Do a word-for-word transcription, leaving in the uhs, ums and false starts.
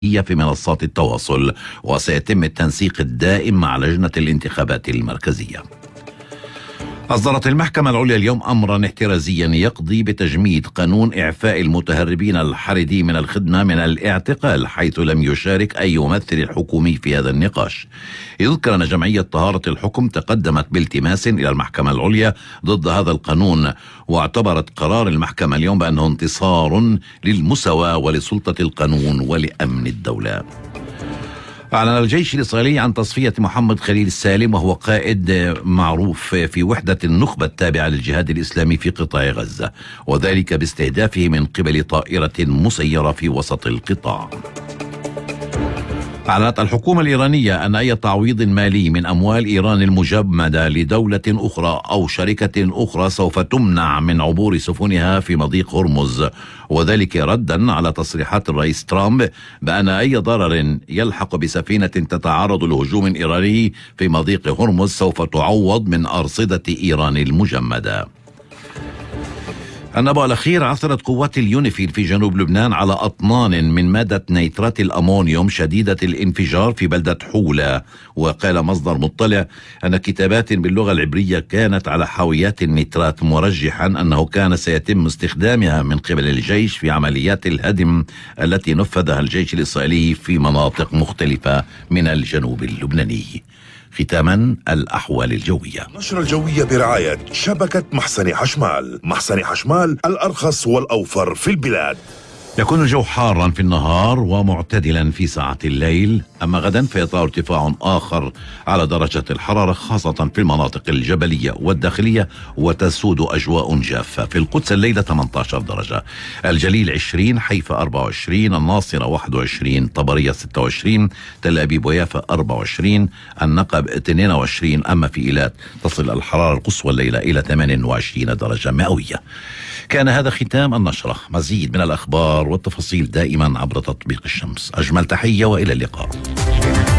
في منصات التواصل، وسيتم التنسيق الدائم مع لجنة الانتخابات المركزية. أصدرت المحكمة العليا اليوم أمرا احترازيا يقضي بتجميد قانون إعفاء المتهربين الحريدي من الخدمة من الاعتقال، حيث لم يشارك أي ممثل حكومي في هذا النقاش. يذكر أن جمعية طهارة الحكم تقدمت بالتماس إلى المحكمة العليا ضد هذا القانون، واعتبرت قرار المحكمة اليوم بأنه انتصار للمساواة ولسلطة القانون ولأمن الدولة. أعلن الجيش الإسرائيلي عن تصفية محمد خليل السالم، وهو قائد معروف في وحدة النخبة التابعة للجهاد الإسلامي في قطاع غزة، وذلك باستهدافه من قبل طائرة مسيرة في وسط القطاع. أعلنت الحكومة الإيرانية أن أي تعويض مالي من أموال إيران المجمدة لدولة أخرى أو شركة أخرى سوف تمنع من عبور سفنها في مضيق هرمز، وذلك ردا على تصريحات الرئيس ترامب بأن أي ضرر يلحق بسفينة تتعرض لهجوم إيراني في مضيق هرمز سوف تعوض من أرصدة إيران المجمدة. النبأ الأخير: عثرت قوات اليونيفيل في جنوب لبنان على أطنان من مادة نيترات الأمونيوم شديدة الانفجار في بلدة حولة، وقال مصدر مطلع أن كتابات باللغة العبرية كانت على حاويات النيترات، مرجحا أنه كان سيتم استخدامها من قبل الجيش في عمليات الهدم التي نفذها الجيش الإسرائيلي في مناطق مختلفة من الجنوب اللبناني. ختاما، الأحوال الجوية. نشرة الجوية برعاية شبكة محسن حشمال. محسن حشمال، الأرخص والأوفر في البلاد. يكون الجو حارا في النهار ومعتدلا في ساعة الليل، أما غدا فيطرأ ارتفاع آخر على درجة الحرارة خاصة في المناطق الجبلية والداخلية، وتسود أجواء جافة. في القدس الليلة ثمانية عشر درجة، الجليل عشرين، حيفا أربعة وعشرين، الناصرة واحد وعشرين، طبرية ستة وعشرين، تل أبيب ويافا أربعة وعشرين، النقب اثنين وعشرين. أما في إيلات تصل الحرارة القصوى الليلة إلى ثمانية وعشرين درجة مئوية. كان هذا ختام النشرة. مزيد من الأخبار والتفاصيل دائما عبر تطبيق الشمس. أجمل تحية وإلى اللقاء.